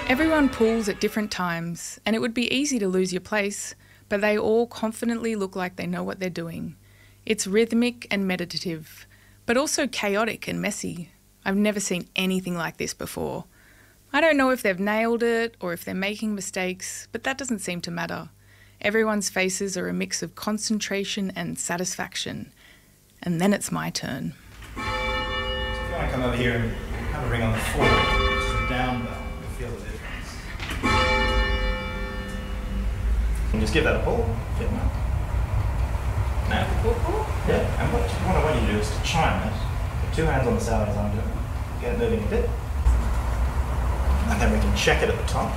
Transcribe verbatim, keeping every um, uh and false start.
Everyone pulls at different times, and it would be easy to lose your place, but they all confidently look like they know what they're doing. It's rhythmic and meditative, but also chaotic and messy. I've never seen anything like this before. I don't know if they've nailed it or if they're making mistakes, but that doesn't seem to matter. Everyone's faces are a mix of concentration and satisfaction. And then it's my turn. So if you want to come over here and have a ring on the floor, which is a down bell, you'll feel the difference. And just give that a pull. Get that. Now, pull, pull. Yeah, and what, what I want you to do is to chime it. Put two hands on the salad as I'm doing. Get it moving a bit. And then we can check it at the top.